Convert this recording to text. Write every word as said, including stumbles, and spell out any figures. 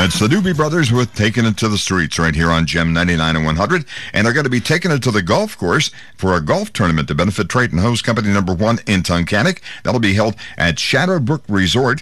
It's the Doobie Brothers with Taking It to the Streets right here on Gem ninety-nine and one hundred. And they're going to be taking it to the golf course for a golf tournament to benefit Trayton Hose Company number one in Tunkhannock. That'll be held at Shadowbrook Resort.